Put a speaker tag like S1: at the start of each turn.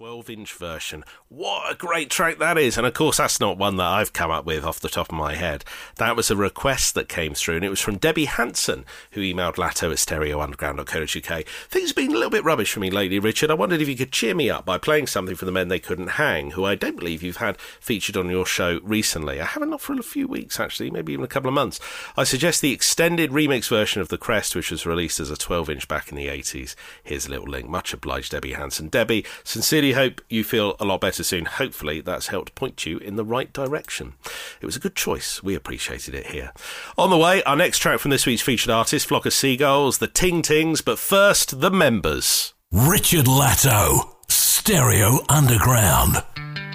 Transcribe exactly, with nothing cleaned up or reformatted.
S1: twelve-inch version. What a great track that is. And of course, that's not one that I've come up with off the top of my head. That was a request that came through, and it was from Debbie Hanson, who emailed latto at stereo underground dot co dot uk. Things have been a little bit rubbish for me lately, Richard. I wondered if you could cheer me up by playing something from the Men They Couldn't Hang, who I don't believe you've had featured on your show recently. I haven't, not for a few weeks, actually, maybe even a couple of months. I suggest the extended remix version of The Crest, which was released as a twelve-inch back in the eighties. Here's a little link. Much obliged, Debbie Hanson. Debbie, sincerely hope you feel a lot better soon. Hopefully that's helped point you in the right direction. It was a good choice. We appreciated it here. On the way, our next track from this week's featured artist, Flock of Seagulls, the Ting Tings, but first, the members.
S2: Richard Latto, Stereo Underground.